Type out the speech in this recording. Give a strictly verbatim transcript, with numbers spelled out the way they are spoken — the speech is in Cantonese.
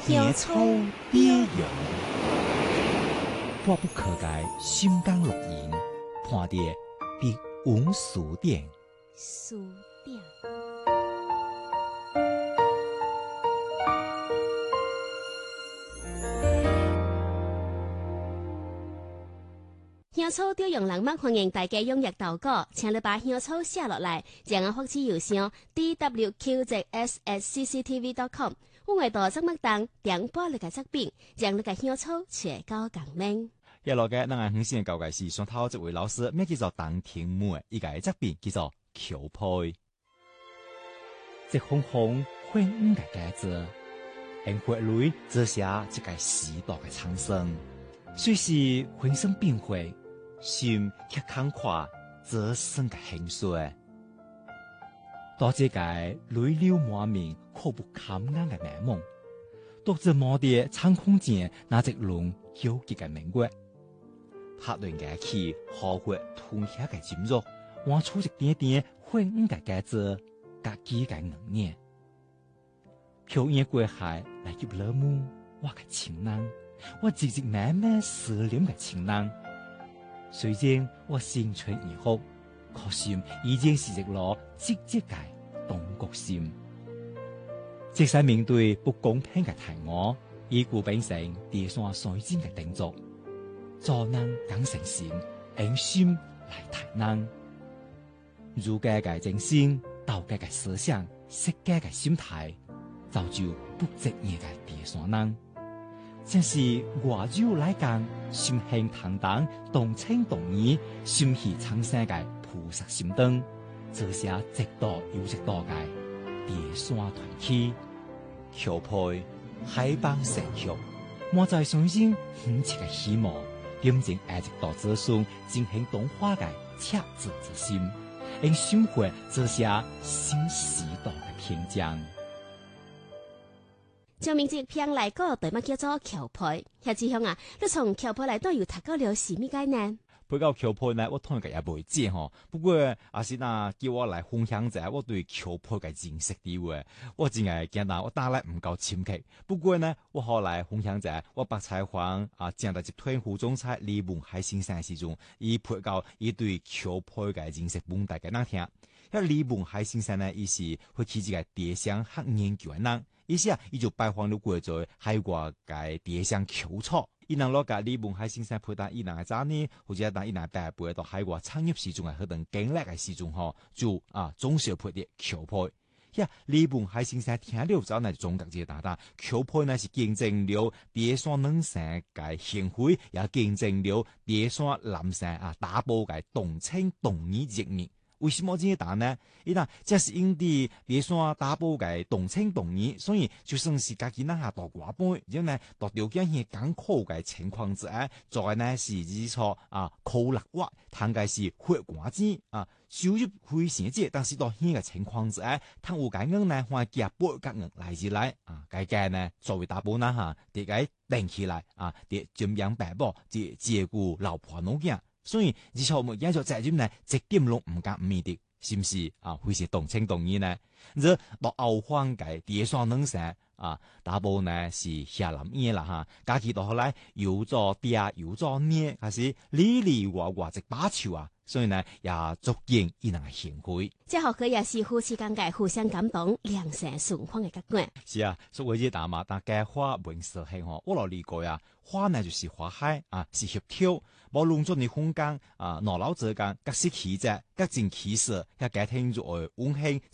香草蝶咏，发不可改，心甘乐言，看得必闻书店。 书店。香草蝶咏浪漫歡迎大家踴躍投稿，請你把香草寫落來，將我發至郵箱 d w q z s at c c t v dot com。我會到節目當點播你嘅作品，將你嘅香草傳到港面。 一路嘅，咱係先教嘅是上頭這位老師，咩叫做當天母嘅一個作品，叫做裘配。這紅紅混五個格子，紅血淚折下一個時代嘅蒼生，雖是渾身變化，心卻慷慨折生嘅興衰。到這個淚流滿面、苦不堪言嘅美夢，獨自摸啲蒼空間那隻龍糾結嘅明月。拍斷嘅氣，好血吞下嘅金肉，挖出一點點混五嘅格子，夾幾嘅硬嘢。飄逸過海來入了目，我嘅情郎，我寂寂慢慢思念嘅情郎。雖然我青春已哭，可心已經是一顆積積嘅東國心。即使面對不公平嘅題我，以故變成跌山水晶嘅定作。做人講誠信，用心來談人。儒家嘅精神，道家嘅思想，釋家嘅心態，造就不職業嘅第三人。正是外柔來講，心興坦蕩，動情動義，心繫蒼生嘅菩薩心燈，這些直道有直道嘅第三團體，裘配海邦神曲，我在相信唔切嘅希望。點正愛直到子孫進行動畫嘅赤子之心，用生活這些新時代嘅篇章。 將名字片來個對乜叫做裘配？夏志雄啊，你從裘配來都有讀過了是咩概念？ 配到裘配呢，我通常也唔會知吼。不過阿是那叫我來分享一下我對裘配嘅認識啲話，我真係驚到我打來唔夠深刻。不過呢，我後來分享一下我白菜花啊，正在接推胡總裁李文海先生時陣，伊配到伊對裘配嘅認識本大家能聽。因李文海先生呢，伊是會起一個蝶香學研究嘅人，伊是啊，伊就拜訪了過咗海外嘅蝶香裘草。伊能攞架李文海先生配搭伊能嘅早呢，或者當伊能白背到海外產業時中嘅嗰段經歷嘅時中嗬，就啊總是要配啲裘配。呀，李文海先生聽了之後呢，就總結一個答答，裘配呢是見證了蝶山能生嘅行為，也見證了蝶山男生啊打波嘅動情動義一面。為什麼這樣答呢？伊嗱，這是因啲蝶山打波嘅動情動義，所以就算是家己那下大寡杯，然後呢，到條件係艱苦嘅情況之下，再呢是指錯啊，苦力活，攤嘅是血寡子啊，收入非常之，但是到呢個情況之下，攤有解硬呢，話夾波夾硬來自來啊，計計呢作為打波那下，啲個定起來啊，啲盡養白寶，啲照顧老婆老囝。所以，以後我們也就責任呢，一點攏唔敢唔面的，是唔是啊？會是動情動義呢？這到後方嘅蝶山能生啊，打波呢是下林嘢啦哈，假期到後來又做爹又做捏，還是里里外外一把球啊！所以呢，也足見伊能嘅行為。 這學佢也是夫妻間嘅互相感動、良性循環嘅結果。 是啊，所以呢大馬大家花文色係嗬，我老理過呀，花呢就是花海啊，是協調，無論做你空間啊，攞老者間，各式氣質、各種氣勢，一家庭就會溫馨。